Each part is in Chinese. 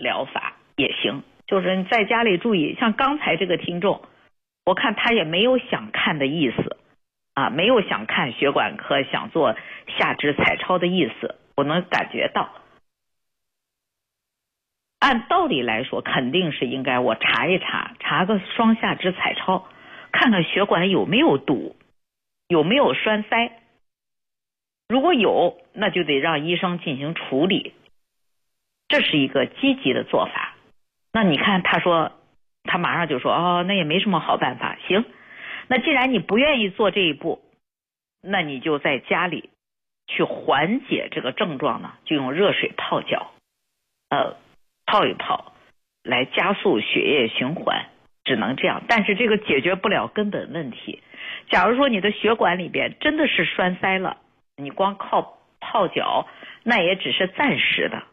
疗法也行，就是你在家里注意。像刚才这个听众，我看他也没有想看的意思啊，没有想看血管科想做下肢彩超的意思，我能感觉到。按道理来说，肯定是应该我查一查，查个双下肢彩超，看看血管有没有堵，有没有栓塞。如果有，那就得让医生进行处理，这是一个积极的做法。那你看他说，他马上就说哦，那也没什么好办法。行，那既然你不愿意做这一步，那你就在家里去缓解这个症状呢，就用热水泡脚，泡一泡来加速血液循环，只能这样。但是这个解决不了根本问题。假如说你的血管里边真的是栓塞了，你光靠泡脚那也只是暂时的，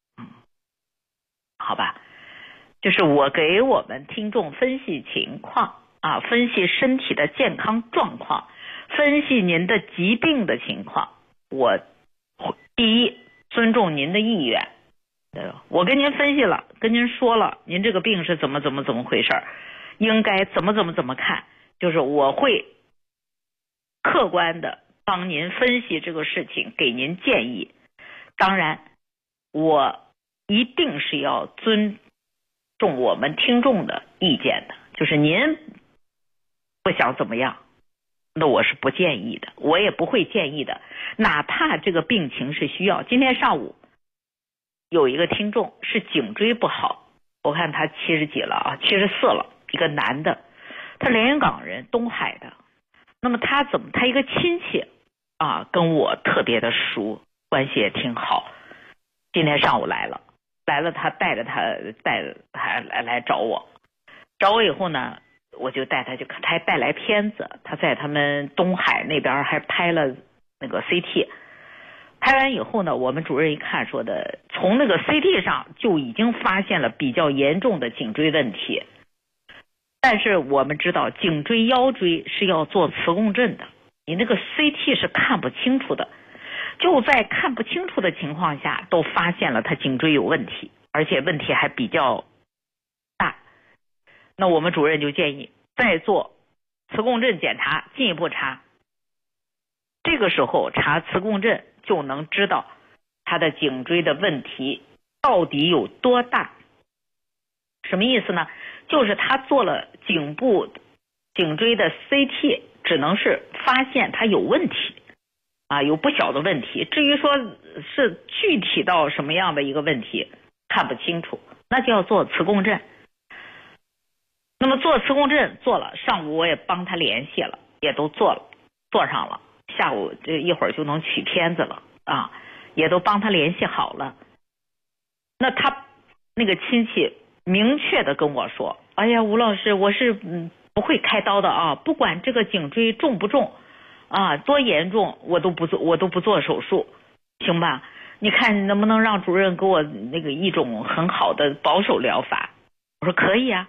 好吧？就是我给我们听众分析情况啊，分析身体的健康状况，分析您的疾病的情况。我第一尊重您的意愿，我跟您分析了，跟您说了，您这个病是怎么回事，应该怎么看，就是我会客观的帮您分析这个事情，给您建议。当然，我一定是要尊重我们听众的意见的，就是您不想怎么样，那我是不建议的，我也不会建议的，哪怕这个病情是需要。今天上午有一个听众是颈椎不好，我看他70几了啊，74了，一个男的，他连云港人，东海的。那么他一个亲戚啊，跟我特别的熟，关系也挺好。今天上午来了，他带着他来找我以后呢，我就带他去看，他还带来片子，他在他们东海那边还拍了那个 CT。拍完以后呢，我们主任一看说的，从那个 CT 上就已经发现了比较严重的颈椎问题。但是我们知道颈椎腰椎是要做磁共振的，你那个 CT 是看不清楚的，就在看不清楚的情况下都发现了他颈椎有问题，而且问题还比较大。那我们主任就建议再做磁共振检查，进一步查，这个时候查磁共振就能知道他的颈椎的问题到底有多大。什么意思呢？就是他做了颈椎的 CT， 只能是发现他有问题啊，有不小的问题。至于说是具体到什么样的一个问题看不清楚，那就要做磁共振。那么做磁共振做了，上午我也帮他联系了，也都做上了，下午这一会儿就能取片子了啊，也都帮他联系好了。那他那个亲戚明确的跟我说，哎呀，吴老师，我是不会开刀的啊，不管这个颈椎重不重啊，多严重，我都不做手术，行吧？你看能不能让主任给我那个一种很好的保守疗法？我说可以啊。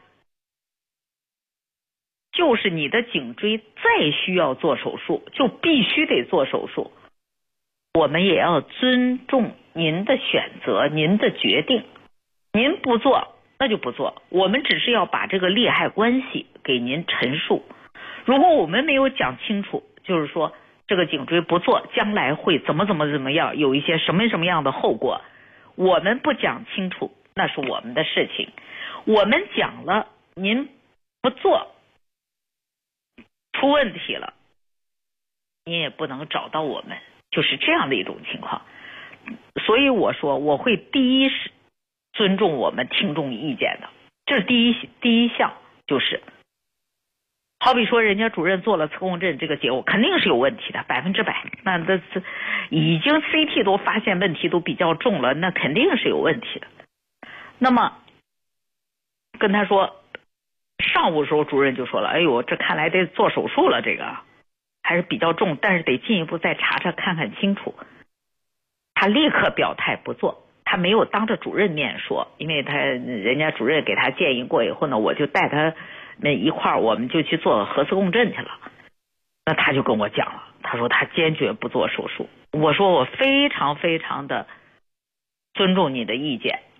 就是你的颈椎再需要做手术，就必须得做手术。我们也要尊重您的选择，您的决定。您不做，那就不做。我们只是要把这个利害关系给您陈述。如果我们没有讲清楚，就是说这个颈椎不做，将来会怎么样，有一些什么样的后果，我们不讲清楚，那是我们的事情。我们讲了，您不做，出问题了，你也不能找到我们，就是这样的一种情况。所以我说我会第一是尊重我们听众意见的，这是第一项，就是好比说人家主任做了磁共振，这个结果肯定是有问题的，100%。那这已经 CT 都发现问题都比较重了，那肯定是有问题的。那么跟他说，上午的时候主任就说了，哎呦，这看来得做手术了，这个还是比较重，但是得进一步再查查看看清楚。他立刻表态不做，他没有当着主任面说，因为人家主任给他建议过以后呢，我就带他那一块儿，我们就去做核磁共振去了。那他就跟我讲了，他说他坚决不做手术。我说我非常非常的尊重你的意见，